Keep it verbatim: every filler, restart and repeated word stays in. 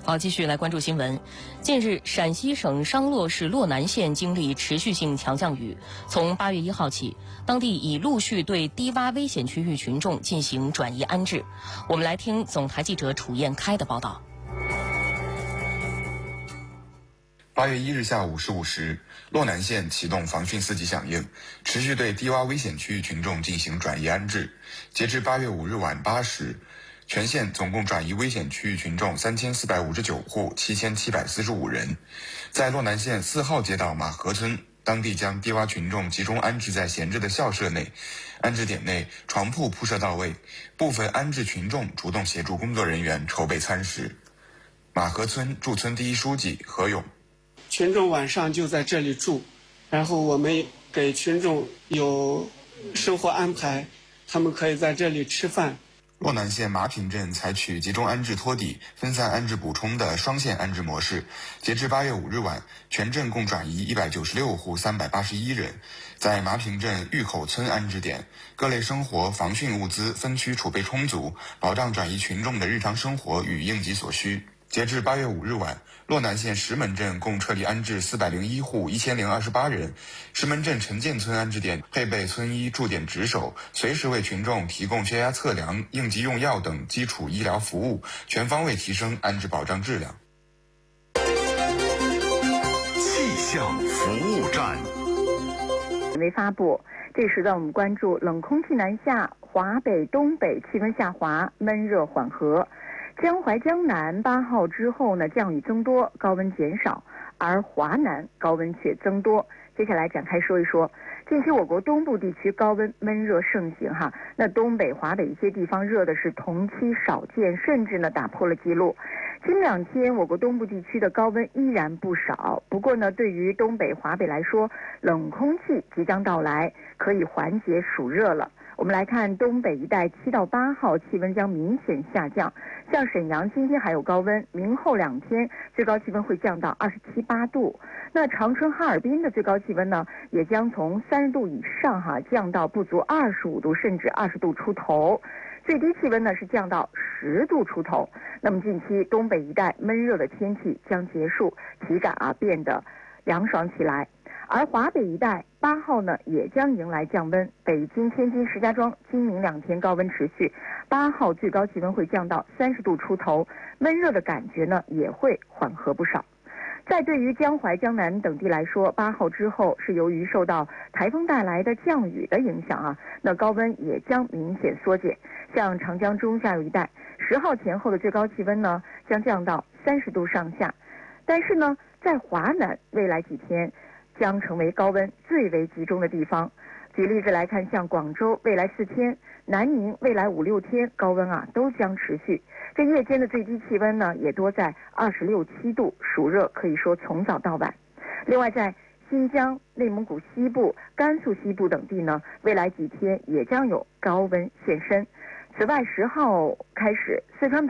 好，继续来关注新闻。近日，陕西省商洛市洛南县经历持续性强降雨，从八月一号起，当地已陆续对低洼危险区域群众进行转移安置。我们来听总台记者楚燕开的报道。 八月一日下午十五时，洛南县启动防汛四级响应，持续对低洼危险区域群众进行转移安置。截至八月五日晚八时，全县总共转移危险区域群众三千四百五十九户，七千七百四十五人。在洛南县四号街道马河村，当地将低洼群众集中安置在闲置的校舍内，安置点内床铺铺设到位，部分安置群众主动协助工作人员筹备餐食。马河村驻村第一书记何勇。 群众晚上就在这里住，然后我们给群众有生活安排，他们可以在这里吃饭。 洛南县马坪镇采取集中安置托底、分散安置补充的双线安置模式，截至八月五日晚，全镇共转移一百九十六户三百八十一人。在马坪镇峪口村安置点，各类生活防汛物资分区储备充足，保障转移群众的日常生活与应急所需。截至八月五日晚，洛南县石门镇共撤离安置四百零一户一千零二十八人。石门镇陈建村安置点配备村医驻点值守，随时为群众提供血压测量、应急用药等基础医疗服务，全方位提升安置保障质量。 气象服务站没发布。这时段我们关注冷空气南下，华北、东北气温下滑，闷热缓和。江淮、江南八号之后呢，降雨增多，高温减少，而华南高温却增多。接下来展开说一说，近期我国东部地区高温闷热盛行哈，那东北、华北一些地方热的是同期少见，甚至呢打破了记录。近两天我国东部地区的高温依然不少，不过呢，对于东北、华北来说，冷空气即将到来，可以缓解暑热了。我们来看东北一带，七到八号气温将明显下降，像沈阳今天还有高温，明后两天最高气温会降到二十七八度。那长春、哈尔滨的最高气温呢，也将从三十度以上哈降到不足二十五度，甚至二十度出头。最低气温呢是降到十度出头。那么近期东北一带闷热的天气将结束，体感啊变得凉爽起来。而华北一带八号呢也将迎来降温，北京、天津、石家庄今明两天高温持续，八号最高气温会降到三十度出头，闷热的感觉呢也会缓和不少。在对于江淮、江南等地来说，八号之后是由于受到台风带来的降雨的影响啊，那高温也将明显缩减。像长江中下游一带，十号前后的最高气温呢将降到三十度上下，但是呢，在华南未来几天将成为高温最为集中的地方。举例子来看，像广州未来四天，南宁未来五六天高温啊都将持续。这夜间的最低气温呢也多在二十六七度，暑热可以说从早到晚。另外在新疆、内蒙古西部、甘肃西部等地呢，未来几天也将有高温现身。此外，十号开始，四川